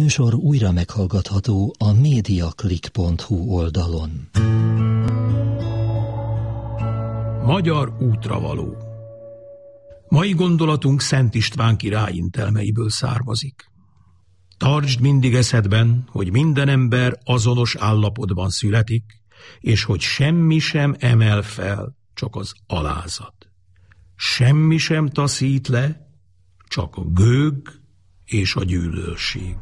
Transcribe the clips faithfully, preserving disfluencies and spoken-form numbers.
műsor újra meghallgatható a mediaclick pont hu oldalon. Magyar útravaló. Mai gondolatunk Szent István király intelmeiből származik. Tartsd mindig eszedben, hogy minden ember azonos állapotban születik, és hogy semmi sem emel fel, csak az alázat. Semmi sem taszít le, csak a gőg és a gyűlölség.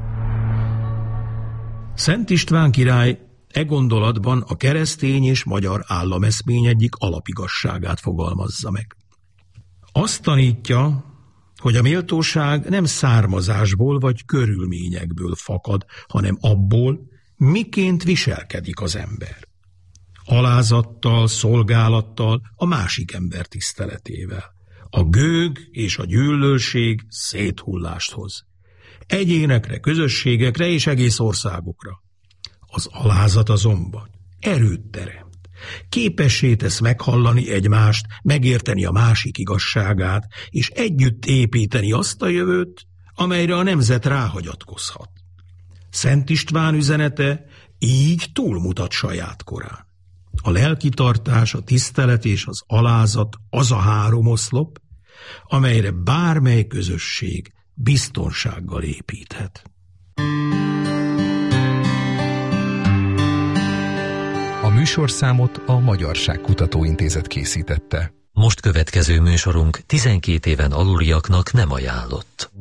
Szent István király e gondolatban a keresztény és magyar állameszmény egyik alapigasságát fogalmazza meg. Azt tanítja, hogy a méltóság nem származásból vagy körülményekből fakad, hanem abból, miként viselkedik az ember. Alázattal, szolgálattal, a másik ember tiszteletével. A gőg és a gyűlölség széthullást hoz. Egyénekre, közösségekre és egész országokra. Az alázat azonban erőt teremt. Képessé tesz meghallani egymást, megérteni a másik igazságát, és együtt építeni azt a jövőt, amelyre a nemzet ráhagyatkozhat. Szent István üzenete így túlmutat saját korán. A lelkitartás, a tisztelet és az alázat az a három oszlop, amelyre bármely közösség biztonsággal építhet. A műsorszámot a Magyarság Kutatóintézet készítette. Most következő műsorunk tizenkét éven aluliaknak nem ajánlott.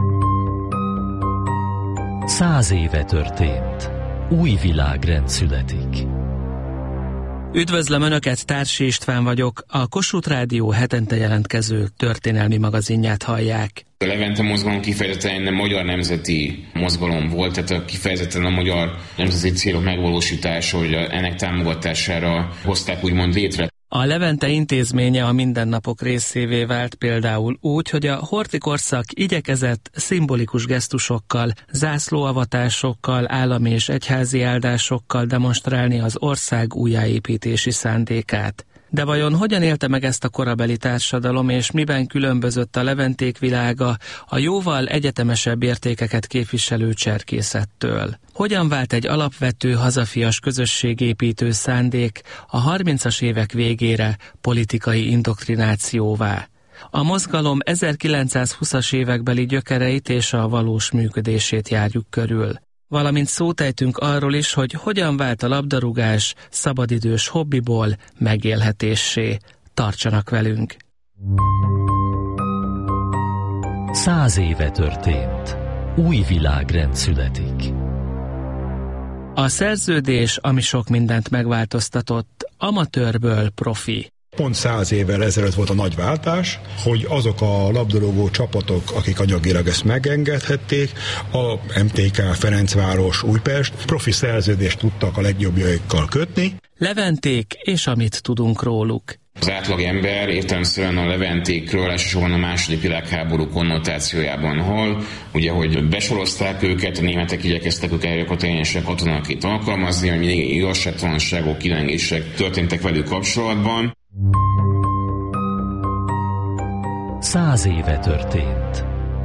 Száz éve történt. Új világrend születik. Üdvözlöm Önöket, Társi István vagyok, a Kossuth Rádió hetente jelentkező történelmi magazinját hallják. A Levente mozgalom kifejezetten magyar nemzeti mozgalom volt, tehát kifejezetten a magyar nemzeti célok megvalósítása, hogy ennek támogatására hozták úgymond létre. A Levente intézménye a mindennapok részévé vált például úgy, hogy a horthy-korszak igyekezett szimbolikus gesztusokkal, zászlóavatásokkal, állami és egyházi áldásokkal demonstrálni az ország újjáépítési szándékát. De vajon hogyan élte meg ezt a korabeli társadalom, és miben különbözött a leventék világa a jóval egyetemesebb értékeket képviselő cserkészettől? Hogyan vált egy alapvető hazafias közösségépítő szándék a harmincas évek végére politikai indoktrinációvá? A mozgalom ezerkilencszázhúszas évekbeli gyökereit és a valós működését járjuk körül. Valamint szót ejtünk arról is, hogy hogyan vált a labdarúgás szabadidős hobbiból megélhetéssé. Tartsanak velünk! Száz éve történt. Új világrend születik. A szerződés, ami sok mindent megváltoztatott, amatőrből profi. Pont száz évvel ezelőtt volt a nagy váltás, hogy azok a labdarúgó csapatok, akik anyagilag ezt megengedhették, a em té ká, Ferencváros, Újpest profi szerződést tudtak a legjobbjaikkal kötni. Leventék, és amit tudunk róluk. Az átlag ember értelemszerűen a leventékről elsősorban a második világháború konnotációjában hall, ugye, hogy besorozták őket, a németek igyekeztek őket katonányosság katonaként alkalmazni, hogy mindig igazságtalanságok, kilengések történtek velük kapcsolatban. Száz éve történt.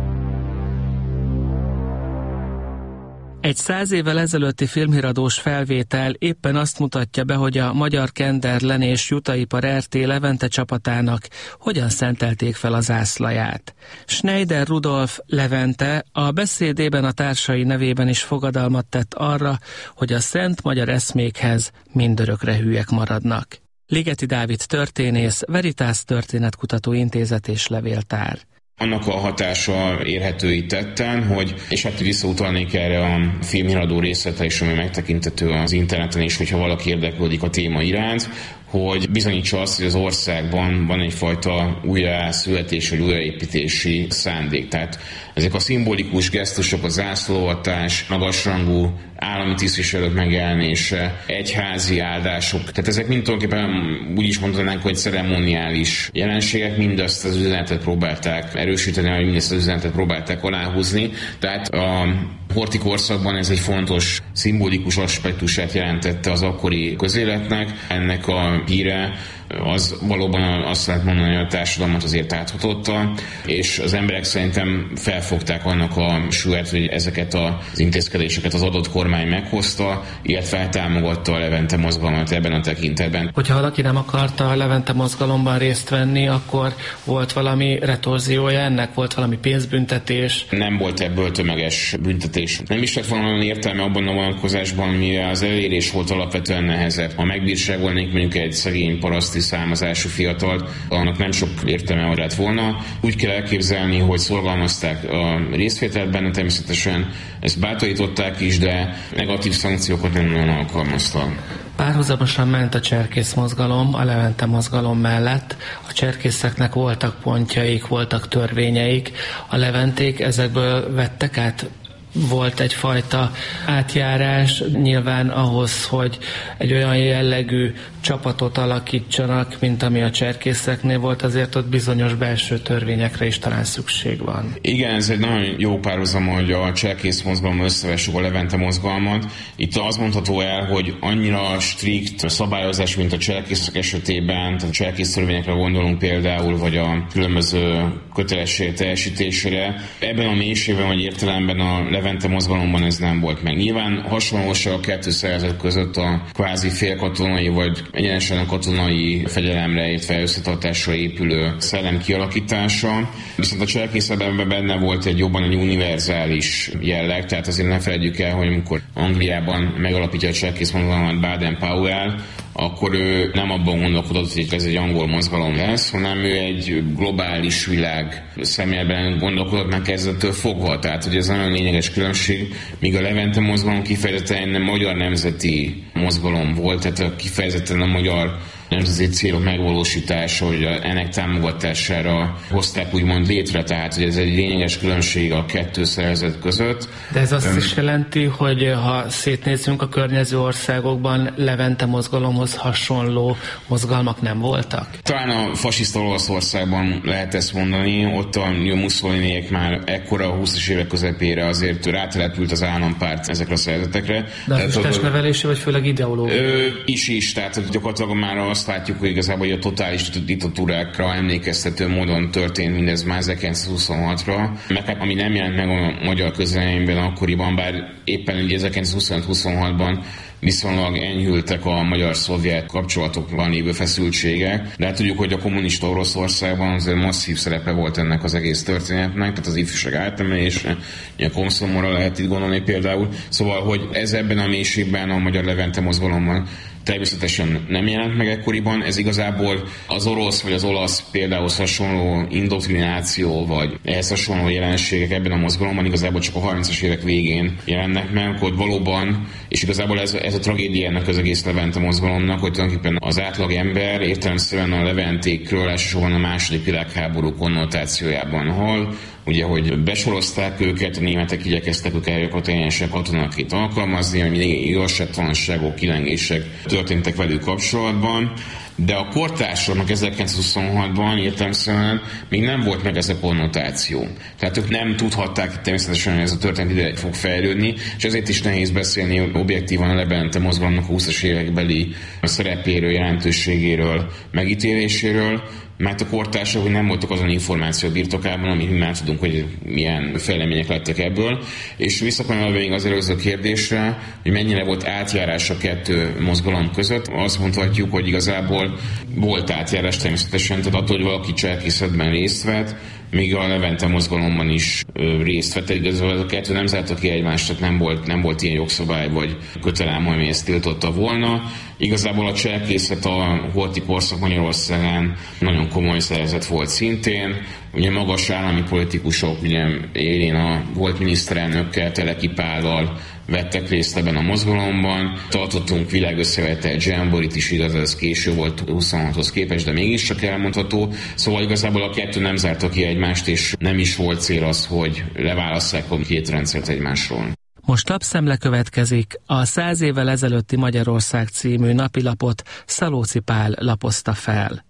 Egy száz évvel ezelőtti filmhíradós felvétel éppen azt mutatja be, hogy a Magyar Kenderlen és Jutaipar er té Levente csapatának hogyan szentelték fel a zászlaját. Schneider Rudolf Levente a beszédében a társai nevében is fogadalmat tett arra, hogy a szent magyar eszmékhez mindörökre hűek maradnak. Ligeti Dávid történész, Veritas Történetkutató Intézet és Levéltár. Annak a hatása érhető itt tetten, hogy, és hát visszautalnék erre a filmhíradó részletre is, ami megtekintető az interneten is, hogyha valaki érdeklődik a téma iránt, hogy bizonyítsa azt, hogy az országban van egyfajta újjászületés vagy újraépítési szándék. Tehát ezek a szimbolikus gesztusok, a zászlóavatás, magasrangú állami tisztviselők megjelenése, egyházi áldások, tehát ezek mind tulajdonképpen úgy is mondanánk, hogy ceremoniális jelenségek, mindazt az üzenetet próbálták erősíteni, vagy mindezt az üzenetet próbálták aláhúzni. Tehát a horthy korszakban ez egy fontos, szimbolikus aspektusát jelentette az akkori közéletnek. Ennek a híre az valóban azt lehet mondani, hogy a társadalmat azért áthatotta, és az emberek szerintem felfogták annak a súlyát, hogy ezeket az intézkedéseket az adott kormány meghozta, illetve támogatta a Levente mozgalmat ebben a tekintetben. Hogyha valaki nem akarta a Levente mozgalomban részt venni, akkor volt valami retorziója ennek? Volt valami pénzbüntetés? Nem volt ebből tömeges büntetés. Nem is lett volna értelme abban a vonatkozásban, mivel az elérés volt alapvetően nehezebb. Ha megbírságolnék mondjuk egy szegény paraszti származású fiatalt, annak nem sok értelme lett volna. Úgy kell elképzelni, hogy szorgalmazták a részvételt benne, természetesen ezt bátorították is, de negatív szankciókat nem nagyon alkalmaztak. Párhuzamosan ment a cserkész mozgalom a Levente mozgalom mellett. A cserkészeknek voltak pontjaik, voltak törvényeik. A leventék ezekből vettek át? Volt egyfajta átjárás nyilván ahhoz, hogy egy olyan jellegű csapatot alakítsanak, mint ami a cserkészeknél volt, azért ott bizonyos belső törvényekre is talán szükség van. Igen, ez egy nagyon jó párhuzam, hogy a cserkész mozgalom összevessük a Levente mozgalmat. Itt az mondható el, hogy annyira strikt szabályozás, mint a cserkészek esetében, tehát a cserkész törvényekre gondolunk például, vagy a különböző kötelesség teljesítésére. Ebben a mélységben vagy értelemben a Levente mozgalomban ez nem volt meg. Nyilván hasonlóság a kettő szervezet között a kvázi félkatonai vagy egyenesen a katonai fegyelemre, illetve összetartásra épülő szellem kialakítása. Viszont a cselekészetben benne volt egy jobban egy univerzális jelleg, tehát azért ne felejtjük el, hogy amikor Angliában megalapítja a cselekés mozgalmat Baden-Powell, akkor ő nem abban gondolkodott, hogy ez egy angol mozgalom lesz, hanem ő egy globális világ szemében gondolkodott meg kezdettől fogva. Tehát, hogy ez nagyon lényeges különbség, míg a Levente mozgalom kifejezetten magyar nemzeti mozgalom volt, tehát kifejezetten a magyar nemzeti célok megvalósítása, hogy ennek támogatására hozták úgymond létre, tehát hogy ez egy lényeges különbség a kettő szervezet között. De ez azt is jelenti, hogy ha szétnézzünk a környező országokban, Levente mozgalomhoz hasonló mozgalmak nem voltak? Talán a fasiszta Olaszországban lehet ezt mondani, ott a Mussoliniék már ekkora a húszas évek közepére azért rátelepült az állampárt ezekre a szervezetekre. De az is testnevelési, vagy főleg ideológiai? Is is, tehát gyakorlatilag már azt látjuk, hogy igazából a totális diktatúrákra emlékeztető módon történt mindez már ezerkilencszázhuszonhatra, meg hát ami nem jelent meg a magyar közvéleményben akkoriban, bár éppen ugye ezerkilencszázhuszonhat-huszonhatban viszonylag enyhültek a magyar-szovjet kapcsolatokban lévő feszültségek, de hát tudjuk, hogy a kommunista Oroszországban azért masszív szerepe volt ennek az egész történetnek, tehát az ifjúság átemelése, a Komszomorra lehet itt gondolni például, szóval, hogy ez ebben a mélységben a magyar Levente mozgalomban természetesen nem jelent meg ekkoriban, ez igazából az orosz vagy az olasz például hasonló indoktrináció, vagy ehhez hasonló jelenségek ebben a mozgalomban igazából csak a harmincas évek végén jelennek meg, hogy valóban, és igazából ez, ez a tragédia ennek az egész Levente mozgalomnak, hogy tulajdonképpen az átlag ember értelemszerűen a leventékről elsősorban a második világháború konnotációjában hall, ugye, hogy besorozták őket, a németek igyekeztek őket teljesen katonaként alkalmazni, hogy mindig igazságtalanságok, kilengések történtek velük kapcsolatban, de a kortársadnak ezerkilencszázhuszonhatban értelemszerűen még nem volt meg ez a konnotáció. Tehát ők nem tudhatták természetesen, hogy ez a történet ide fog fejlődni, és ezért is nehéz beszélni objektívan a Levente mozgalomnak a húszas évekbeli szerepéről, jelentőségéről, megítéléséről, mert a kortársak nem voltak azon információ birtokában, amit mi már tudunk, hogy milyen fejlemények lettek ebből. És visszakanyarodva még az előző kérdésre, hogy mennyire volt átjárás a kettő mozgalom között, azt mondhatjuk, hogy igazából volt átjárás természetesen, tehát attól, hogy valaki cselekészetben részt vett, míg a Levente mozgalomban is ö, részt vett. Igazából a kettő nem zárta ki egymást, tehát nem volt, nem volt ilyen jogszabály vagy kötelem, ami ezt tiltotta volna. Igazából a cselekvészet a holti korszak Magyarországán nagyon komoly szervezet volt szintén. Ugye magas állami politikusok, ugye élén a volt miniszterelnökkel, Teleki Pállal vettek részt ebben a mozgalomban. Tartottunk világösszevetett zsemborit is, igaz, ez késő volt huszonhathoz képest, de mégiscsak elmondható. Szóval igazából a kettő nem zárta ki egymást, és nem is volt cél az, hogy leválasszák a két rendszert egymásról. Most lapszemle következik, a Száz évvel ezelőtti Magyarország című napilapot Szalóci Pál lapozta fel.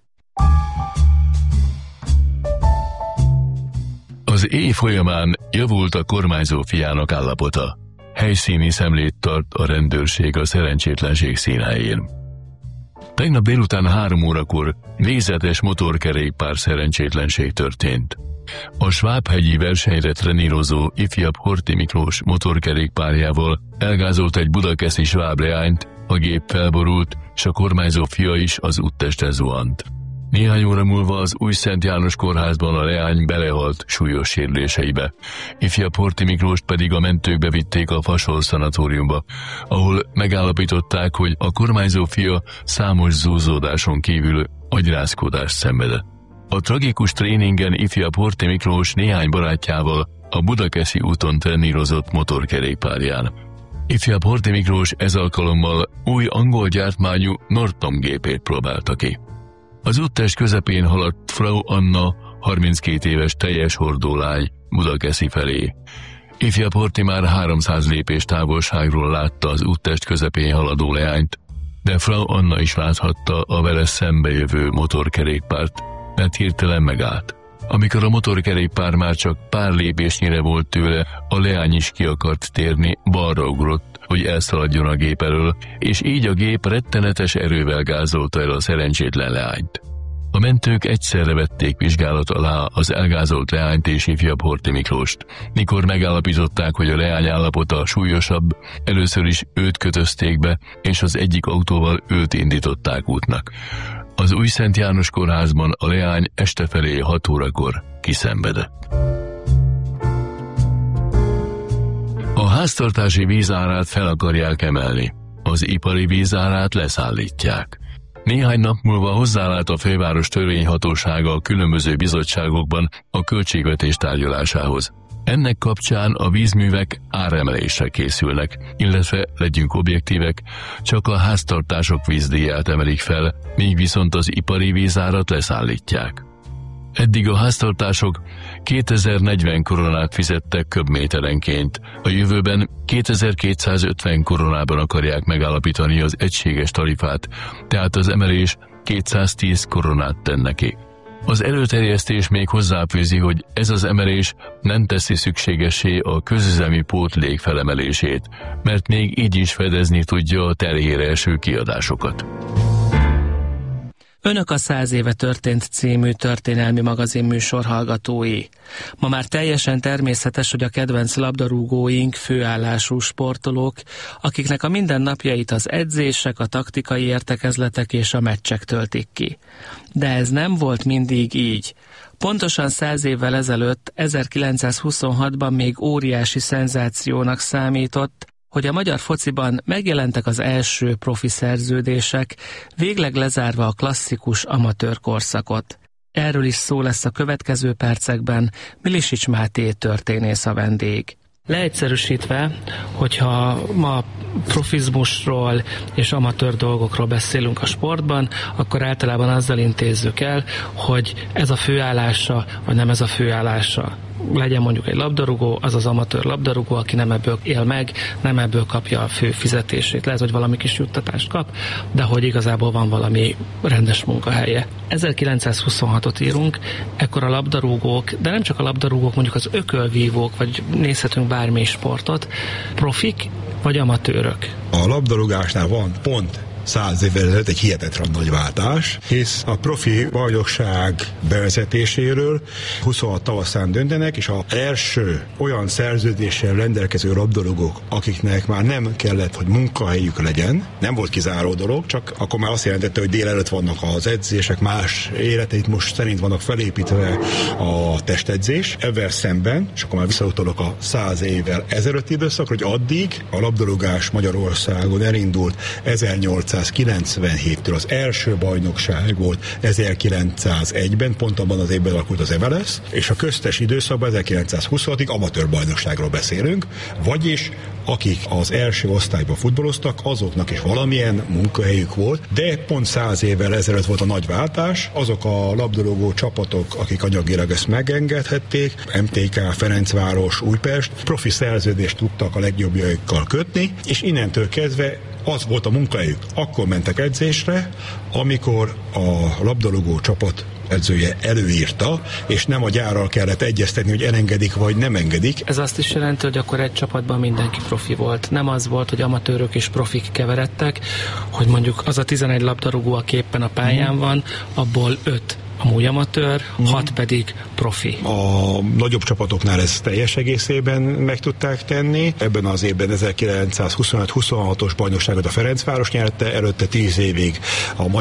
Az éj folyamán javult a kormányzó fiának állapota. Helyszíni szemlét tart a rendőrség a szerencsétlenség színhelyen. Tegnap délután három órakor nézetes motorkerékpár szerencsétlenség történt. A Svábhegyi versenyre trenírozó ifjabb Horthy Miklós motorkerékpárjával elgázolt egy budakeszi sváb leányt, a gép felborult, és a kormányzó fia is az úttestre zuhant. Néhány óra múlva az Újszent János kórházban a leány belehalt súlyos sérüléseibe. Ifjabb Horthy Miklóst pedig a mentők bevitték a Fasol szanatóriumba, ahol megállapították, hogy a kormányzó fia számos zúzódáson kívül agyrázkódást szenvedett. A tragikus tréningen ifjabb Horthy Miklós néhány barátjával a Budakeszi úton trenírozott motorkerékpárján. Ifjabb Horthy Miklós ez alkalommal új angol gyártmányú Norton gépét próbálta ki. Az úttest közepén haladt Frau Anna, harminckét éves teljes hordólány Budakeszi felé. Ifjabb Horthy már háromszáz lépés távolságról látta az úttest közepén haladó leányt, de Frau Anna is láthatta a vele szembejövő motorkerékpárt, mert hirtelen megállt. Amikor a motorkerékpár már csak pár lépésnyire volt tőle, a leány is ki akart térni, balra ugrott, hogy elszaladjon a gép elől, és így a gép rettenetes erővel gázolta el a szerencsétlen leányt. A mentők egyszerre vették vizsgálat alá az elgázolt leányt és ifjabb Horthy Miklóst. Mikor megállapították, hogy a leány állapota súlyosabb, először is őt kötözték be, és az egyik autóval őt indították útnak. Az Újszent János kórházban a leány este felé hat órakor kiszenvedett. A háztartási vízárát fel akarják emelni, az ipari vízárát leszállítják. Néhány nap múlva hozzáállt a főváros törvényhatósága a különböző bizottságokban a költségvetés tárgyalásához. Ennek kapcsán a vízművek áremelésre készülnek, illetve legyünk objektívek, csak a háztartások vízdíját emelik fel, míg viszont az ipari vízárat leszállítják. Eddig a háztartások kétezer-negyven koronát fizettek köbméterenként, a jövőben kétezer-kétszázötven koronában akarják megállapítani az egységes tarifát, tehát az emelés kétszáztíz koronát tenne ki. Az előterjesztés még hozzáfűzi, hogy ez az emelés nem teszi szükségessé a közüzemi pótlék felemelését, mert még így is fedezni tudja a terhére eső kiadásokat. Önök a Száz éve történt című történelmi magazin műsor hallgatói. Ma már teljesen természetes, hogy a kedvenc labdarúgóink főállású sportolók, akiknek a mindennapjait az edzések, a taktikai értekezletek és a meccsek töltik ki. De ez nem volt mindig így. Pontosan száz évvel ezelőtt, ezerkilencszázhuszonhatban még óriási szenzációnak számított, hogy a magyar fociban megjelentek az első profi szerződések, végleg lezárva a klasszikus amatőr korszakot. Erről is szó lesz a következő percekben, Milisics Máté történész a vendég. Leegyszerűsítve, hogyha ma profizmusról és amatőr dolgokról beszélünk a sportban, akkor általában azzal intézzük el, hogy ez a főállása, vagy nem ez a főállása. Legyen mondjuk egy labdarúgó, az az amatőr labdarúgó, aki nem ebből él meg, nem ebből kapja a fő fizetését. Lehet, hogy valami kis juttatást kap, de hogy igazából van valami rendes munkahelye. ezerkilencszázhuszonhatot írunk, ekkor a labdarúgók, de nem csak a labdarúgók, mondjuk az ökölvívók, vagy nézhetünk bármi sportot, profik vagy amatőrök. A labdarúgásnál van pont száz évvel ezelőtt egy hihetetlen nagy váltás, hisz a profi bajnokság bevezetéséről huszonhat tavaszán döntenek, és az első olyan szerződéssel rendelkező labdarúgók, akiknek már nem kellett, hogy munkahelyük legyen, nem volt kizáró dolog, csak akkor már azt jelentette, hogy délelőtt vannak az edzések, más életeit most szerint vannak felépítve a testedzés. Ezzel szemben, és akkor már visszautalok a száz évvel ezelőtt időszakra, hogy addig a labdarúgás Magyarországon elindult ezernyolcszázkilencvenhéttől az első bajnokság volt ezerkilencszázegyben, pont abban az évben alakult az em el es, és a köztes időszakban ezerkilencszázhuszonhatig amatőr bajnokságról beszélünk, vagyis akik az első osztályban futballoztak, azoknak is valamilyen munkahelyük volt, de pont száz évvel ezelőtt volt a nagy váltás, azok a labdarúgó csapatok, akik anyagilag ezt megengedhették, em té ká, Ferencváros, Újpest, profi szerződést tudtak a legjobbjaikkal kötni, és innentől kezdve az volt a munkahelyük. Akkor mentek edzésre, amikor a labdarúgó csapat edzője előírta, és nem a gyárral kellett egyeztetni, hogy elengedik vagy nem engedik. Ez azt is jelenti, hogy akkor egy csapatban mindenki profi volt. Nem az volt, hogy amatőrök és profik keveredtek, hogy mondjuk az a tizenegy labdarúgó, aki éppen a pályán van, abból öt amúgy amatőr, hmm. hat pedig profi. A nagyobb csapatoknál ezt teljes egészében meg tudták tenni. Ebben az évben ezerkilencszázhuszonöt huszonhatos bajnokságot a Ferencváros nyerte, előtte tíz évig a